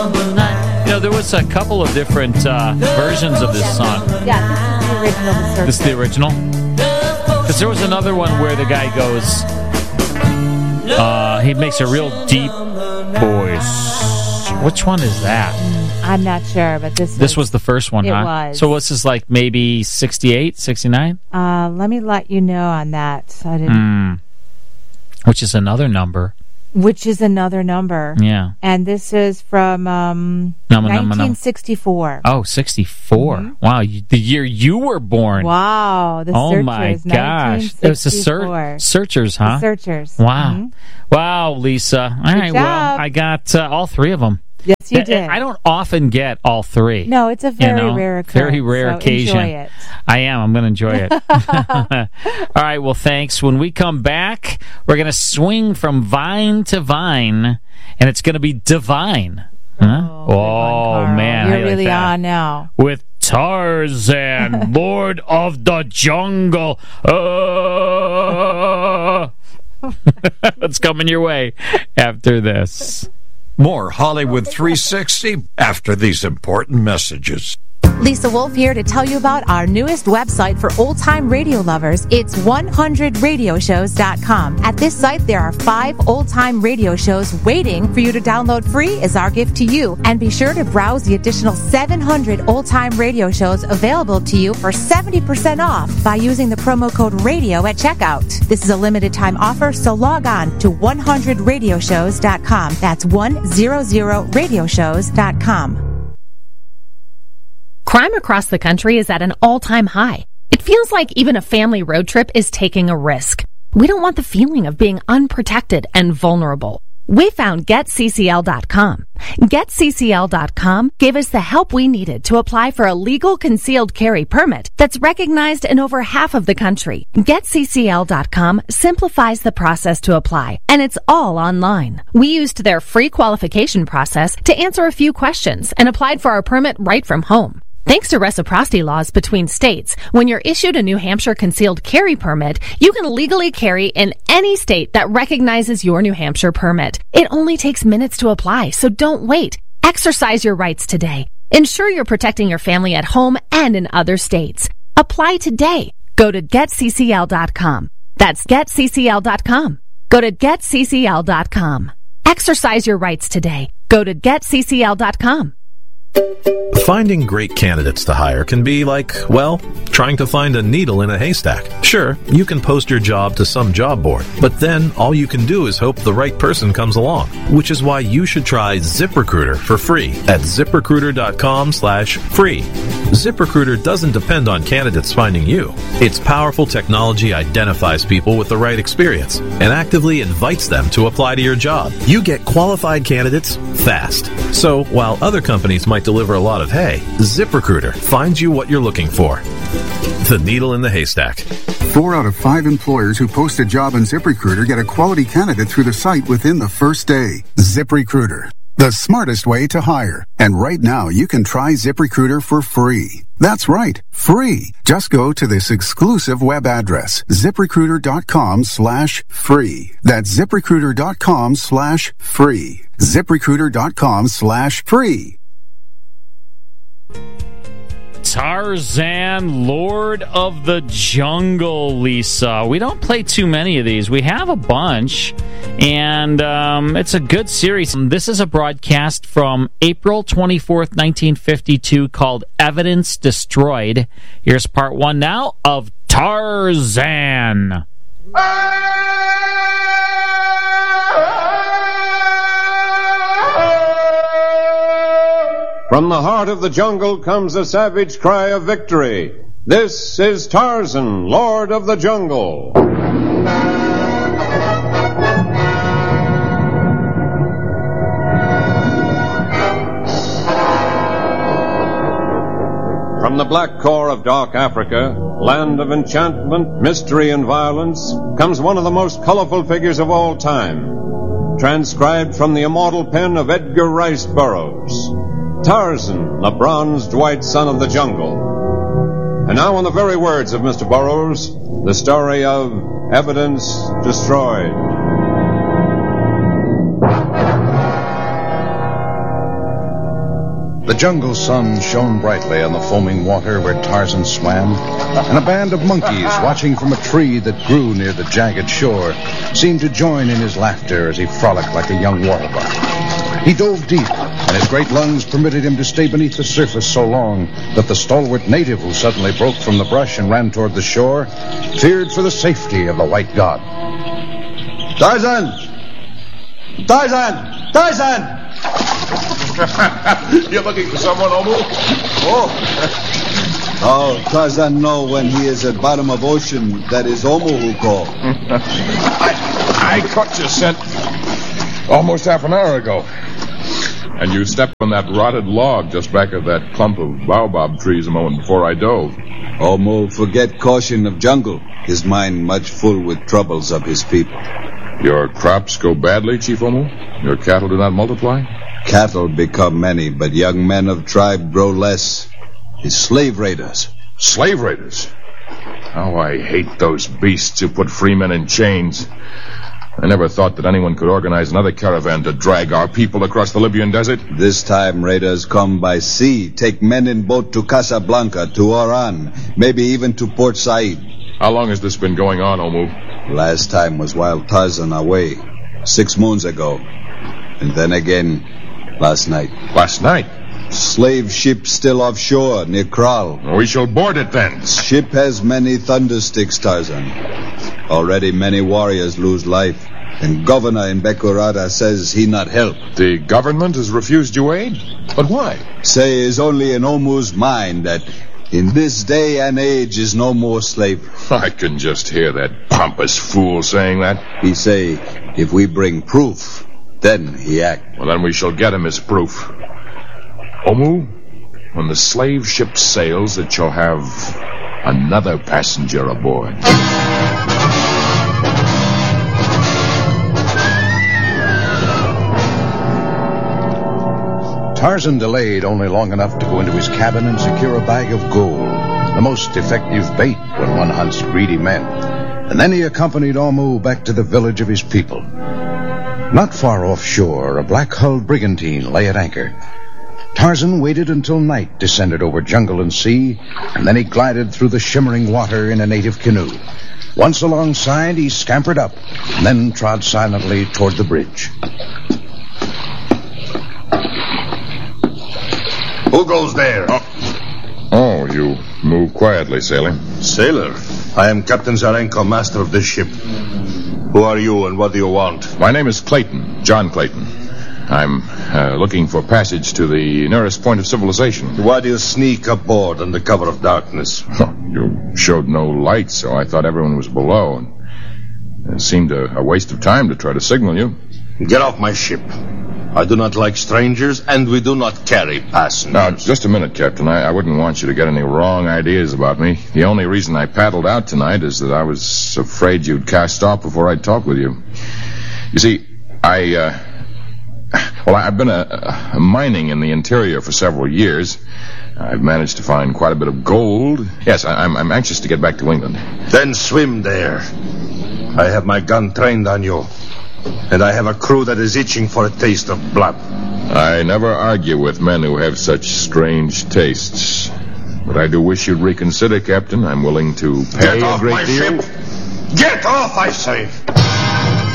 You know, there was a couple of different versions of this song. Yeah, this is the original. This is the original? Because there was another one where the guy goes, he makes a real deep voice. Which one is that? I'm not sure, but this was the first one, huh? It was. So what's this, like maybe 68, 69? Let me let you know on that. I didn't. Which is another number. Yeah. And this is from 1964. Oh, 64. Mm-hmm. Wow, the year you were born. Wow, the Oh, Searchers, my gosh. It was the Searchers, huh? The Searchers. Wow. Mm-hmm. Wow, Lisa. All right, well, I got all three of them. Yes, you did. I don't often get all three. No, it's a very rare occurrence. Very rare occasion. Enjoy it. I am. I'm going to enjoy it. All right, well, thanks. When we come back, we're going to swing from vine to vine, and it's going to be divine. Huh? Oh man. You're really on now. With Tarzan, Lord of the Jungle. What's coming your way after this? More Hollywood 360 after these important messages. Lisa Wolf here to tell you about our newest website for old-time radio lovers. It's 100radioshows.com. At this site, there are 5 old-time radio shows waiting for you to download free as our gift to you. And be sure to browse the additional 700 old-time radio shows available to you for 70% off by using the promo code RADIO at checkout. This is a limited-time offer, so log on to 100radioshows.com. That's 100radioshows.com. Crime across the country is at an all-time high. It feels like even a family road trip is taking a risk. We don't want the feeling of being unprotected and vulnerable. We found GetCCL.com. GetCCL.com gave us the help we needed to apply for a legal concealed carry permit that's recognized in over half of the country. GetCCL.com simplifies the process to apply, and it's all online. We used their free qualification process to answer a few questions and applied for our permit right from home. Thanks to reciprocity laws between states, when you're issued a New Hampshire concealed carry permit, you can legally carry in any state that recognizes your New Hampshire permit. It only takes minutes to apply, so don't wait. Exercise your rights today. Ensure you're protecting your family at home and in other states. Apply today. Go to GetCCL.com. That's GetCCL.com. Go to GetCCL.com. Exercise your rights today. Go to GetCCL.com. Finding great candidates to hire can be like, well, trying to find a needle in a haystack. Sure, you can post your job to some job board, but then all you can do is hope the right person comes along, which is why you should try ZipRecruiter for free at ZipRecruiter.com/free. ZipRecruiter doesn't depend on candidates finding you. Its powerful technology identifies people with the right experience and actively invites them to apply to your job. You get qualified candidates fast. So while other companies might deliver a lot of hay, ZipRecruiter finds you what you're looking for. The needle in the haystack. 4 out of 5 employers who post a job on ZipRecruiter get a quality candidate through the site within the first day. ZipRecruiter, the smartest way to hire. And right now, you can try ZipRecruiter for free. That's right, free. Just go to this exclusive web address, ZipRecruiter.com/free. That's ZipRecruiter.com/free. ZipRecruiter.com/free. Tarzan, Lord of the Jungle, Lisa. We don't play too many of these. We have a bunch, and it's a good series. This is a broadcast from April 24th, 1952, called Evidence Destroyed. Here's part 1 now of Tarzan. From the heart of the jungle comes a savage cry of victory. This is Tarzan, Lord of the Jungle. From the black core of dark Africa, land of enchantment, mystery, and violence, comes one of the most colorful figures of all time, transcribed from the immortal pen of Edgar Rice Burroughs. Tarzan, the bronzed white son of the jungle. And now, in the very words of Mr. Burroughs, the story of Evidence Destroyed. The jungle sun shone brightly on the foaming water where Tarzan swam, and a band of monkeys watching from a tree that grew near the jagged shore seemed to join in his laughter as he frolicked like a young water buck. He dove deep, and his great lungs permitted him to stay beneath the surface so long that the stalwart native who suddenly broke from the brush and ran toward the shore feared for the safety of the white god. Tarzan! Tarzan! Tarzan! You're looking for someone, Omu? Oh, Tarzan know when he is at bottom of ocean, that is Omu who call. I caught your scent almost half an hour ago. And you stepped on that rotted log just back of that clump of baobab trees a moment before I dove. Omu forget caution of jungle. His mind much full with troubles of his people. Your crops go badly, Chief Omu? Your cattle do not multiply? Cattle become many, but young men of tribe grow less. It's slave raiders. Slave raiders? How I hate those beasts who put free men in chains. I never thought that anyone could organize another caravan to drag our people across the Libyan desert. This time raiders come by sea, take men in boat to Casablanca, to Oran, maybe even to Port Said. How long has this been going on, Omu? Last time was while Tarzan away, 6 moons ago. And then again, last night. Last night? Slave ship still offshore, near Kral. We shall board it then. Ship has many thundersticks, Tarzan. Already many warriors lose life. And governor in Bekurada says he not help. The government has refused you aid? But why? Say is only in Omu's mind that in this day and age is no more slavery. I can just hear that pompous fool saying that. He say, if we bring proof, then he act. Well, then we shall get him his proof. Omu, when the slave ship sails, it shall have another passenger aboard. Tarzan delayed only long enough to go into his cabin and secure a bag of gold, the most effective bait when one hunts greedy men. And then he accompanied Omu back to the village of his people. Not far offshore, a black-hulled brigantine lay at anchor. Tarzan waited until night descended over jungle and sea, and then he glided through the shimmering water in a native canoe. Once alongside, he scampered up, and then trod silently toward the bridge. Who goes there? Oh, you move quietly, sailor. Sailor? I am Captain Zarenko, master of this ship. Who are you and what do you want? My name is Clayton, John Clayton. I'm looking for passage to the nearest point of civilization. Why do you sneak aboard under cover of darkness? Oh, you showed no light, so I thought everyone was below. And it seemed a waste of time to try to signal you. Get off my ship. I do not like strangers, and we do not carry passengers. Now, just a minute, Captain. I wouldn't want you to get any wrong ideas about me. The only reason I paddled out tonight is that I was afraid you'd cast off before I'd talk with you. You see, I've been mining in the interior for several years. I've managed to find quite a bit of gold. Yes, I'm anxious to get back to England. Then swim there. I have my gun trained on you. And I have a crew that is itching for a taste of blood. I never argue with men who have such strange tastes. But I do wish you'd reconsider, Captain. I'm willing to pay a great deal. Get off my ship! Get off, I say!